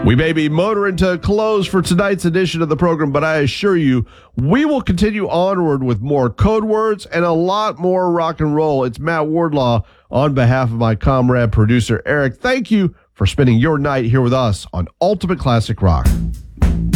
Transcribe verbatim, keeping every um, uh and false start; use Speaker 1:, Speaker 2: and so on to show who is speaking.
Speaker 1: We may be motoring to a close for tonight's edition of the program, but I assure you, we will continue onward with more code words and a lot more rock and roll. It's Matt Wardlaw on behalf of my comrade producer, Eric. Thank you for spending your night here with us on Ultimate Classic Rock.